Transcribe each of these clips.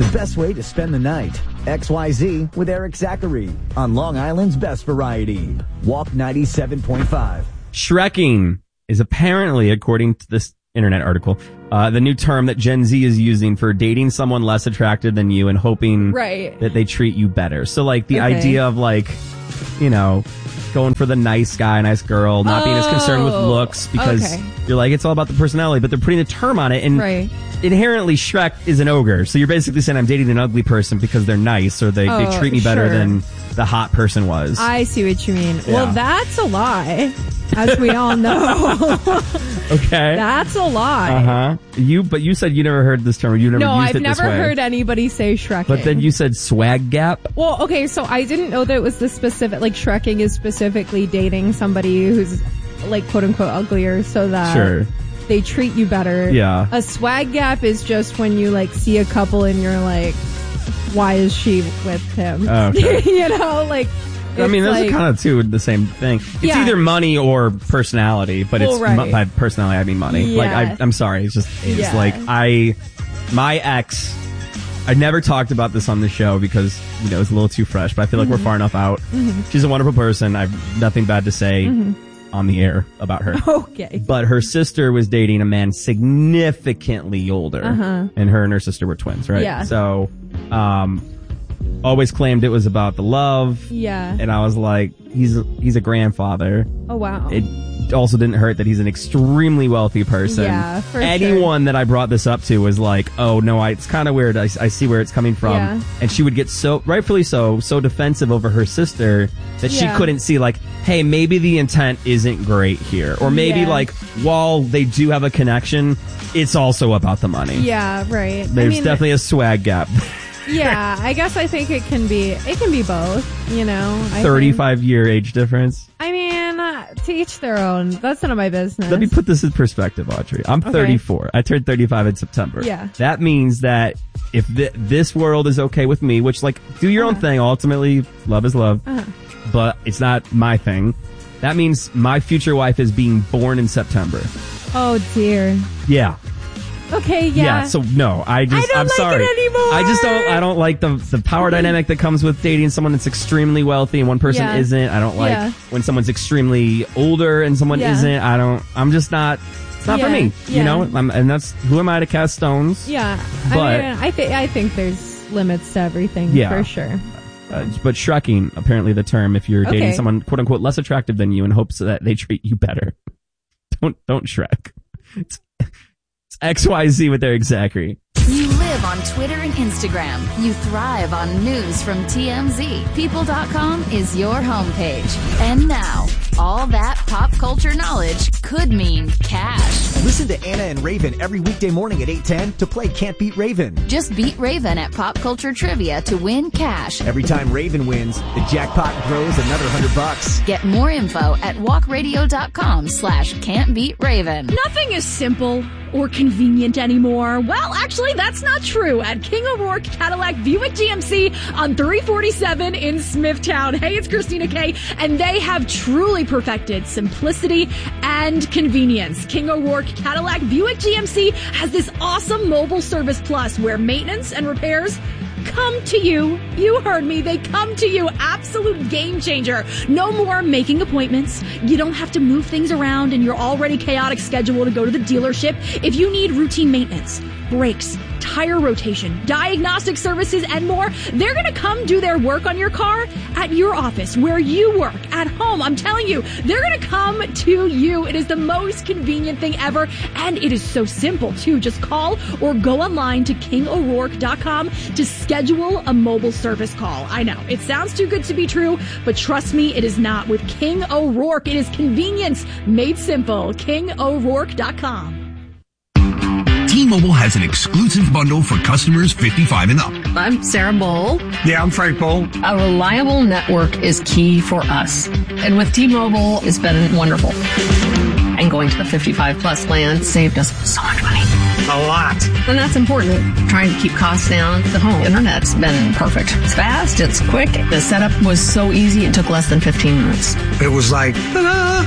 The best way to spend the night. XYZ with Eric Zachary on Long Island's Best Variety. Walk 97.5. Shrekking is apparently, according to this internet article, the new term that Gen Z is using for dating someone less attractive than you and hoping that they treat you better. So, like, the idea of, like, you know, going for the nice guy, nice girl, not being as concerned with looks because you're like, it's all about the personality, but they're putting the term on it. And inherently, Shrek is an ogre. So you're basically saying I'm dating an ugly person because they're nice or they treat me better than the hot person was. I see what you mean. Yeah. Well, that's a lie, as we all know. Okay. That's a lie. But you said you never heard this term. You never used it this way. No, I've never heard anybody say Shrekking. But then you said swag gap. Well, okay, so I didn't know that it was the specific, like, Shrekking is specifically dating somebody who's, like, quote unquote uglier so that they treat you better. Yeah. A swag gap is just when you, like, see a couple and you're like, why is she with him? Okay. You know, like, I mean, those are kind of the same thing. It's either money or personality, but by personality I mean money. Yeah. Like, I'm sorry, it's like my ex. I never talked about this on the show because, you know, it's a little too fresh, but I feel like we're far enough out. She's a wonderful person. I have nothing bad to say on the air about her. Okay. But her sister was dating a man significantly older, and her sister were twins, right? Yeah. So, always claimed it was about the love. Yeah. And I was like, he's a grandfather. Oh, wow. It also didn't hurt that he's an extremely wealthy person. Yeah, for Anyone that I brought this up to was like, oh, no, it's kind of weird. I see where it's coming from. Yeah. And she would get rightfully so defensive over her sister that she couldn't see, like, hey, maybe the intent isn't great here. Or maybe, like, while they do have a connection, it's also about the money. Yeah, right. There's definitely a swag gap. Yeah, I guess I think it can be both, you know. 35-year age difference. I mean, to each their own. That's none of my business. Let me put this in perspective, Audrey. I'm 34. I turned 35 in September. Yeah. That means that if this world is okay with me, which, like, do your own thing. Ultimately, love is love. But it's not my thing. That means my future wife is being born in September. Oh, dear. Yeah. Okay, yeah. So no, I'm sorry. It anymore. I don't like the power dynamic that comes with dating someone that's extremely wealthy and one person isn't. I don't like when someone's extremely older and someone isn't. I'm just not. It's not for me, you know. And that's, who am I to cast stones? Yeah, but I think there's limits to everything for sure. But Shrekking, apparently the term, if you're dating someone quote unquote less attractive than you in hopes that they treat you better. Don't Shrek. It's XYZ with Eric Zachary. You live on Twitter and Instagram. You thrive on news from TMZ. People.com is your homepage. And now, all that pop culture knowledge could mean cash. Listen to Anna and Raven every weekday morning at 8:10 to play Can't Beat Raven. Just beat Raven at Pop Culture Trivia to win cash. Every time Raven wins, the jackpot grows another $100. Get more info at walkradio.com/can'tbeatraven. Nothing is simple or convenient anymore. Well, actually, that's not true at King O'Rourke Cadillac Buick GMC on 347 in Smithtown. Hey, it's Christina Kay, and they have truly perfected simplicity and convenience. King O'Rourke Cadillac Buick GMC has this awesome mobile service plus where maintenance and repairs come to you. You heard me. They come to you. Absolute game changer. No more making appointments. You don't have to move things around in your already chaotic schedule to go to the dealership. If you need routine maintenance, brakes, tire rotation, diagnostic services, and more, they're going to come do their work on your car at your office, where you work, at home. I'm telling you, they're going to come to you. It is the most convenient thing ever, and it is so simple, too. Just call or go online to KingO'Rourke.com to schedule a mobile service call. I know, it sounds too good to be true, but trust me, it is not. With King O'Rourke, it is convenience made simple. KingO'Rourke.com. T-Mobile has an exclusive bundle for customers 55 and up. I'm Sarah Bowl. Yeah, I'm Frank Bowl. A reliable network is key for us. And with T-Mobile, it's been wonderful. And going to the 55 plus plan saved us so much money. A lot. And that's important. Trying to keep costs down. The home internet's been perfect. It's fast, it's quick. The setup was so easy, it took less than 15 minutes. It was like, ta-da!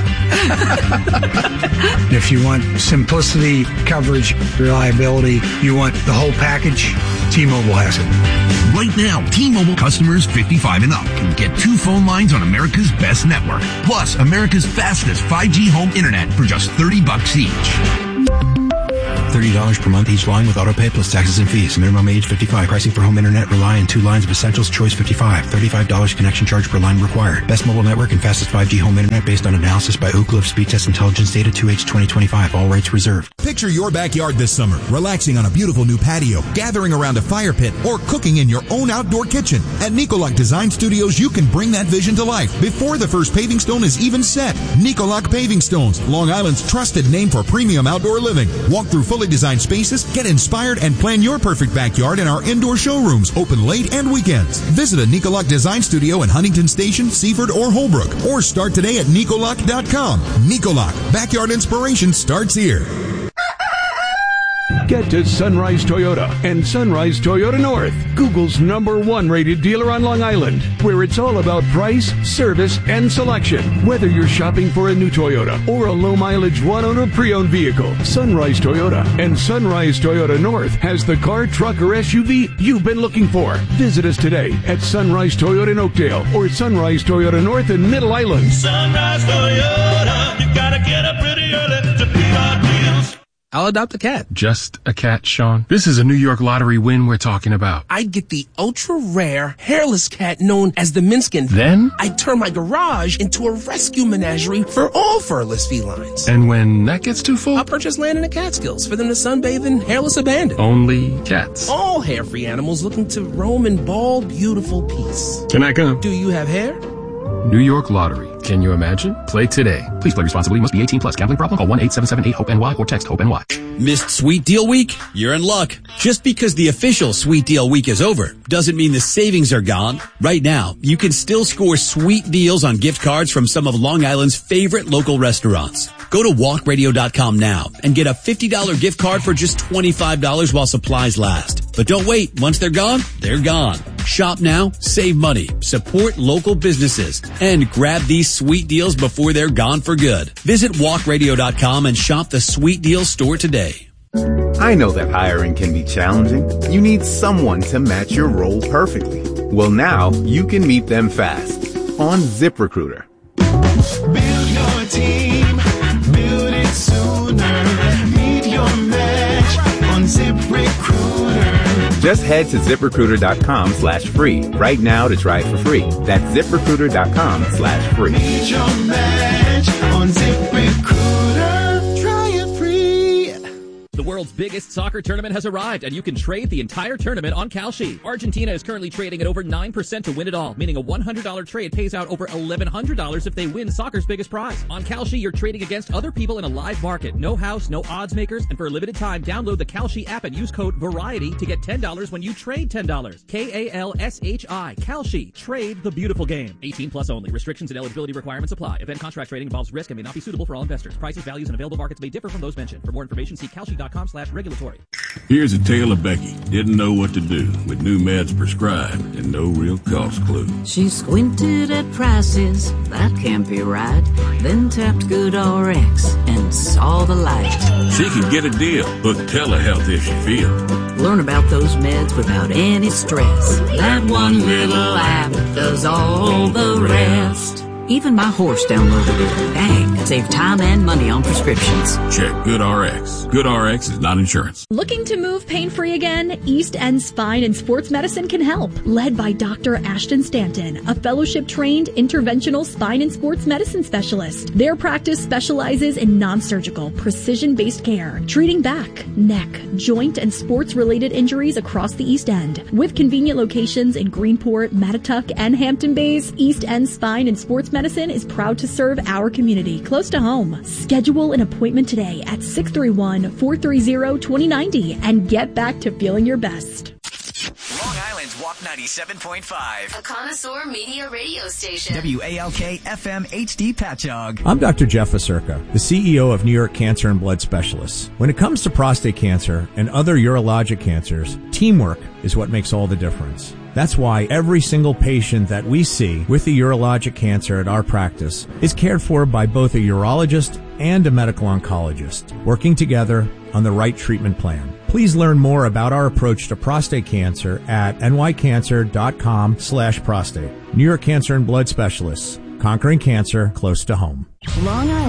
If you want simplicity, coverage, reliability, you want the whole package, T-Mobile has it. Right now, T-Mobile customers 55 and up can get 2 phone lines on America's best network, plus America's fastest 5G home internet for just $30 each. $30 per month each line with autopay plus taxes and fees. Minimum age 55. Pricing for home internet rely on 2 lines of Essentials Choice 55. $35 connection charge per line required. Best mobile network and fastest 5G home internet based on analysis by Ookla of Speed Test Intelligence data 2H 2025. All rates reserved. Picture your backyard this summer, relaxing on a beautiful new patio, gathering around a fire pit, or cooking in your own outdoor kitchen. At Nicolac Design Studios, you can bring that vision to life before the first paving stone is even set. Nicolac Paving Stones, Long Island's trusted name for premium outdoor living. Walk through fully designed spaces, get inspired, and plan your perfect backyard in our indoor showrooms, open late and weekends. Visit a Nicolac Design Studio in Huntington Station, Seaford, or Holbrook, or start today at Nicolac.com. Nicolac, backyard inspiration starts here. Get to Sunrise Toyota and Sunrise Toyota North, Google's #1 rated dealer on Long Island, where it's all about price, service, and selection. Whether you're shopping for a new Toyota or a low-mileage one-owner pre-owned vehicle, Sunrise Toyota and Sunrise Toyota North has the car, truck, or SUV you've been looking for. Visit us today at Sunrise Toyota in Oakdale or Sunrise Toyota North in Middle Island. Sunrise Toyota, you gotta get up pretty early to beat our deals. I'll adopt a cat. Just a cat, Sean? This is a New York lottery win we're talking about. I'd get the ultra-rare, hairless cat known as the Minskin. Then? I'd turn my garage into a rescue menagerie for all furless felines. And when that gets too full? I'll purchase land in the Catskills for them to sunbathe in hairless abandon. Only cats. All hair-free animals looking to roam in bald, beautiful peace. Can I come? Do you have hair? New York Lottery. Can you imagine? Play today. Please play responsibly. Must be 18 plus. Gambling problem? Call 1-877-8-HOPE-NY or text HOPE-NY. Missed Sweet Deal Week? You're in luck. Just because the official Sweet Deal Week is over doesn't mean the savings are gone. Right now, you can still score sweet deals on gift cards from some of Long Island's favorite local restaurants. Go to walkradio.com now and get a $50 gift card for just $25 while supplies last. But don't wait. Once they're gone, they're gone. Shop now, save money, support local businesses, and grab these sweet deals before they're gone for good. Visit walkradio.com and shop the Sweet Deal store today. I know that hiring can be challenging. You need someone to match your role perfectly. Well, now you can meet them fast on ZipRecruiter. Build your team, build it sooner. Meet your match on ZipRecruiter. Just head to ZipRecruiter.com/free right now to try it for free. That's ZipRecruiter.com/free. Meet your match on ZipRecruiter. Try it free. The world's biggest soccer tournament has arrived, and you can trade the entire tournament on Kalshi. Argentina is currently trading at over 9% to win it all, meaning a $100 trade pays out over $1,100 if they win soccer's biggest prize. On Kalshi, you're trading against other people in a live market. No house, no odds makers, and for a limited time, download the Kalshi app and use code VARIETY to get $10 when you trade $10. KALSHI. Kalshi. Trade the beautiful game. 18 plus only. Restrictions and eligibility requirements apply. Event contract trading involves risk and may not be suitable for all investors. Prices, values, and available markets may differ from those mentioned. For more information, see Kalshi.com/regulatory. Here's a tale of Becky. Didn't know what to do with new meds prescribed and no real cost clue. She squinted at prices, that can't be right. Then tapped GoodRx and saw the light. She can get a deal. Book telehealth if she feels. Learn about those meds without any stress. That one little app does all the rest. Even my horse downloaded it. Bang! Save time and money on prescriptions. Check GoodRx. GoodRx is not insurance. Looking to move pain-free again? East End Spine and Sports Medicine can help. Led by Dr. Ashton Stanton, a fellowship-trained interventional spine and sports medicine specialist. Their practice specializes in non-surgical, precision-based care, treating back, neck, joint, and sports-related injuries across the East End. With convenient locations in Greenport, Mattatuck, and Hampton Bays, East End Spine and Sports Medicine is proud to serve our community close to home. Schedule an appointment today at 631-430-2090 and get back to feeling your best. Long Island's Walk 97.5. A connoisseur media radio station. WALK FM HD Patchogue. I'm Dr. Jeff Acerca, the CEO of New York Cancer and Blood Specialists. When it comes to prostate cancer and other urologic cancers, teamwork is what makes all the difference. That's why every single patient that we see with a urologic cancer at our practice is cared for by both a urologist and a medical oncologist, working together on the right treatment plan. Please learn more about our approach to prostate cancer at nycancer.com/prostate. New York Cancer and Blood Specialists, conquering cancer close to home. Long Island.